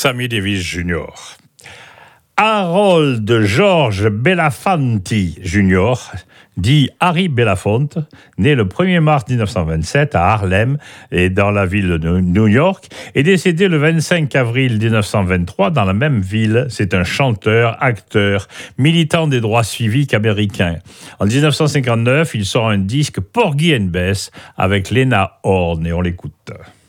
Sammy Davis Jr. Harold George Belafonte Jr., dit Harry Belafonte, né le 1er mars 1927 à Harlem et dans la ville de New York, est décédé le 25 avril 1923 dans la même ville. C'est un chanteur, acteur, militant des droits civiques américains. En 1959, il sort un disque Porgy and Bess avec Lena Horne et on l'écoute.